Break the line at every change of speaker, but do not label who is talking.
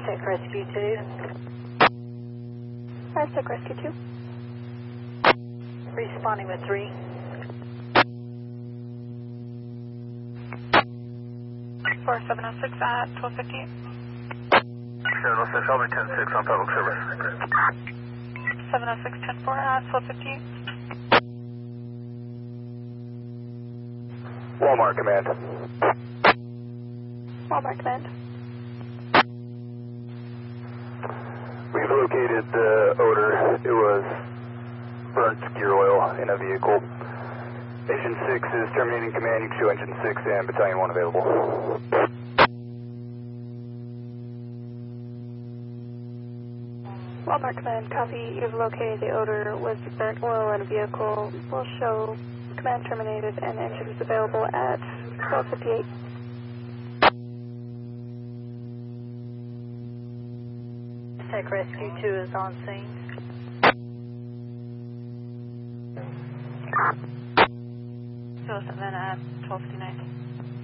Tech Rescue 2.
Tech Rescue 2.
Responding with 3.
4706 at 1258.
706, I'll be 10-6 on public service.
706 10-4 at 1258.
Walmart Command.
Walmart Command.
We've located the odor. It was burnt gear oil in a vehicle. Engine 6 is terminating command. You can show Engine 6 and Battalion 1 available.
Walmart Command, copy. You've located the odor was burnt oil in a vehicle. Will show command terminated and engines available at 1258.
Tech Rescue 2 is on scene.
So 7 at 1259.